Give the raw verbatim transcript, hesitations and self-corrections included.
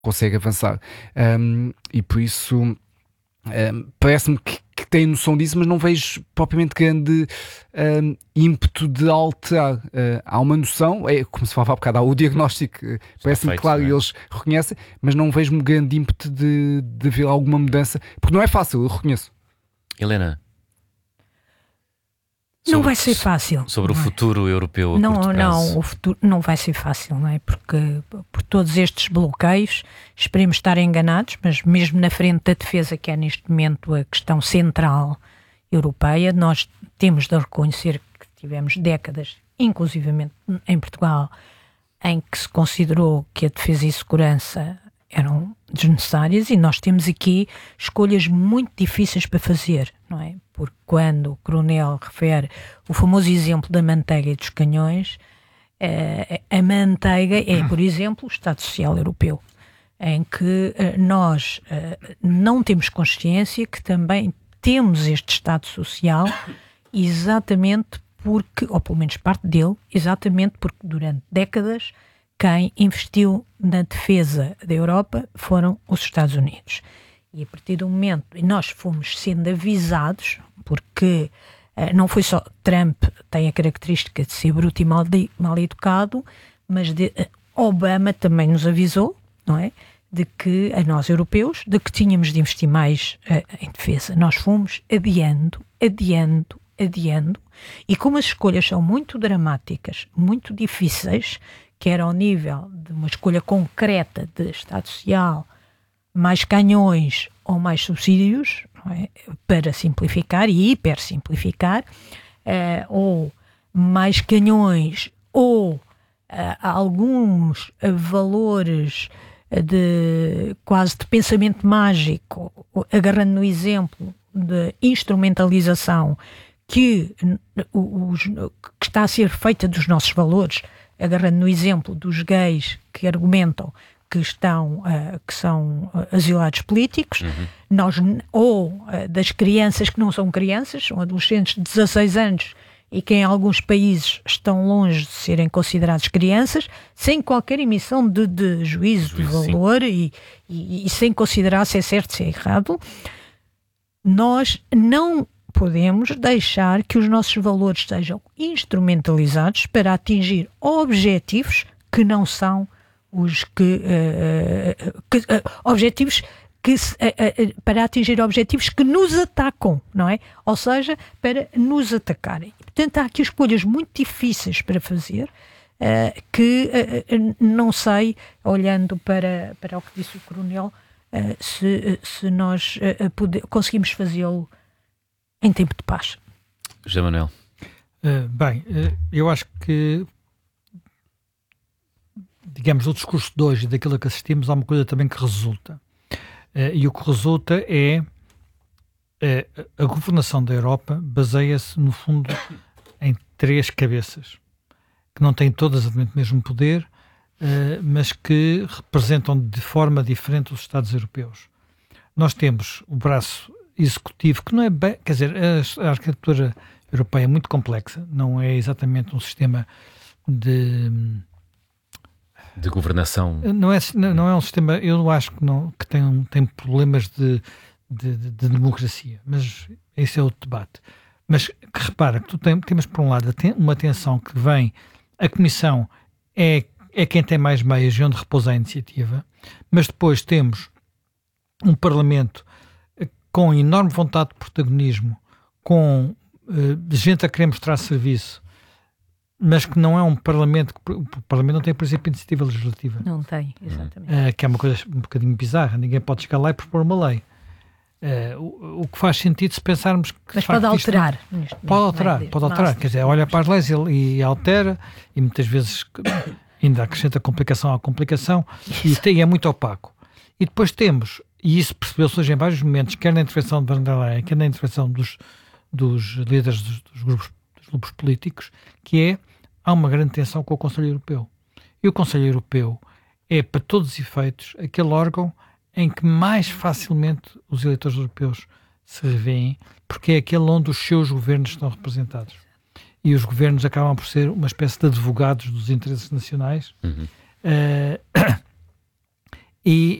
consegue avançar. Um, e por isso um, parece-me que, que tem noção disso, mas não vejo propriamente grande um, ímpeto de alterar. Uh, há uma noção, é como se falava há bocado, há o diagnóstico, parece-me feito, claro, não é? e eles reconhecem, mas não vejo um grande ímpeto de, de haver alguma mudança, porque não é fácil, eu reconheço. Helena, Não sobre- vai ser fácil. sobre o não é? futuro europeu a Não, curto prazo. não, o futuro não vai ser fácil, não é? Porque por todos estes bloqueios, esperemos estar enganados, mas mesmo na frente da defesa, que é neste momento a questão central europeia, nós temos de reconhecer que tivemos décadas, inclusivamente em Portugal, em que se considerou que a defesa e segurança eram desnecessárias, e nós temos aqui escolhas muito difíceis para fazer, não é? Porque quando o Coronel refere o famoso exemplo da manteiga e dos canhões, eh, a manteiga é, por exemplo, o Estado Social Europeu, em que eh, nós eh, não temos consciência que também temos este Estado Social exatamente porque, ou pelo menos parte dele, exatamente porque durante décadas quem investiu na defesa da Europa foram os Estados Unidos. E a partir do momento, e nós fomos sendo avisados, porque uh, não foi só Trump, tem a característica de ser bruto e mal, de, mal educado, mas de, uh, Obama também nos avisou, não é? De que, a nós europeus, de que tínhamos de investir mais uh, em defesa. Nós fomos adiando, adiando, adiando, e como as escolhas são muito dramáticas, muito difíceis, quer ao nível de uma escolha concreta de Estado Social, mais canhões ou mais subsídios, não é? Para simplificar e hiper simplificar, uh, ou mais canhões ou uh, alguns uh, valores de quase de pensamento mágico, agarrando no exemplo de instrumentalização que, os, que está a ser feita dos nossos valores, agarrando no exemplo dos gays que argumentam que estão, uh, que são uh, asilados políticos, uhum. nós, ou uh, das crianças que não são crianças, são adolescentes de dezasseis anos e que em alguns países estão longe de serem considerados crianças, sem qualquer emissão de, de juízo de valor e, e, e sem considerar se é certo, se é errado. Nós não podemos deixar que os nossos valores sejam instrumentalizados para atingir objetivos que não são os que, uh, que uh, objetivos que se, uh, uh, para atingir objetivos que nos atacam, não é? Ou seja, para nos atacarem. Portanto, há aqui escolhas muito difíceis para fazer, uh, que uh, não sei, olhando para, para o que disse o Coronel, uh, se, se nós uh, pode, conseguimos fazê-lo em tempo de paz. José Manuel. Uh, bem, uh, eu acho que, digamos, do discurso de hoje e daquilo que assistimos, há uma coisa também que resulta. Uh, e o que resulta é uh, a governação da Europa baseia-se, no fundo, em três cabeças, que não têm todas o mesmo poder, uh, mas que representam de forma diferente os Estados europeus. Nós temos o braço executivo, que não é bem, quer dizer, a, a arquitetura europeia é muito complexa, não é exatamente um sistema de... de governação. Não é, não é um sistema, eu acho que, não, que tem, tem problemas de, de, de, de democracia, mas esse é outro debate. Mas que repara, que tu tem, temos por um lado uma tensão que vem, a Comissão é, é quem tem mais meios e onde repousa a iniciativa, mas depois temos um Parlamento com enorme vontade de protagonismo, com uh, gente a querer mostrar serviço, mas que não é um Parlamento, que o Parlamento não tem, por exemplo, iniciativa legislativa. Não tem, exatamente. Uh, que é uma coisa um bocadinho bizarra, ninguém pode chegar lá e propor uma lei. Uh, o, o que faz sentido se pensarmos que... Mas pode alterar. Não, pode alterar, pode alterar, quer dizer, olha para as leis e, e altera, e muitas vezes ainda acrescenta complicação à complicação, e, tem, e é muito opaco. E depois temos, e isso percebeu-se hoje em vários momentos, quer na intervenção de Van der Leyen, quer na intervenção dos, dos líderes dos, dos, grupos, dos grupos políticos, que é, há uma grande tensão com o Conselho Europeu. E o Conselho Europeu é, para todos os efeitos, aquele órgão em que mais facilmente os eleitores europeus se revêem, porque é aquele onde os seus governos estão representados. E os governos acabam por ser uma espécie de advogados dos interesses nacionais. Uhum. Uh, e